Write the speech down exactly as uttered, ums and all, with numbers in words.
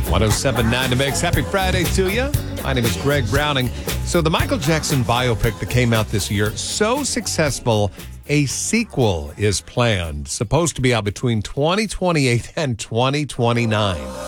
one oh seven point nine The Mix. Happy Friday to you. My name is Greg Browning. So the Michael Jackson biopic that came out this year, so successful, a sequel is planned. Supposed to be out between twenty twenty-eight and twenty twenty-nine.